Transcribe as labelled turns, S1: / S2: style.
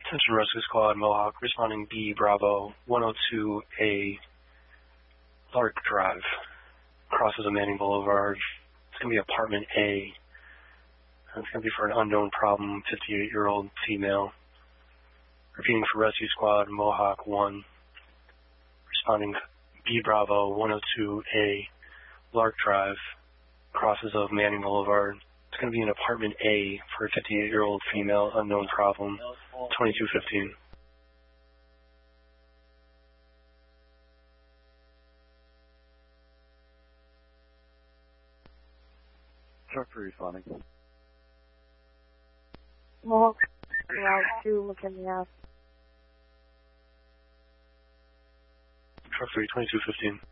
S1: Attention Rescue Squad, Mohawk, responding B, Bravo, 102A, Lark Drive, crosses of Manning Boulevard. It's going to be apartment A. It's going to be for an unknown problem, 58-year-old female. Repeating for Rescue Squad, Mohawk 1, responding B, Bravo, 102A, Lark Drive, crosses of Manning Boulevard. It's going to be in apartment A for a 58-year-old female, unknown problem, 2215.
S2: Truck 3 responding.
S3: Mohawk, Route 2, McKinley Ave.
S1: Truck 3, 2215.